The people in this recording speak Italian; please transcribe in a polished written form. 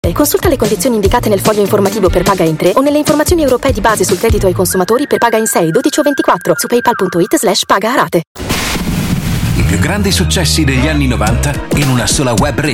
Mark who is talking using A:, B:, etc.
A: Consulta le condizioni indicate nel foglio informativo per Paga in 3 o nelle informazioni europee di base sul credito ai consumatori per Paga in 6, 12 o 24 su paypal.it/paga a rate.
B: I più grandi successi degli anni 90 in una sola web radio.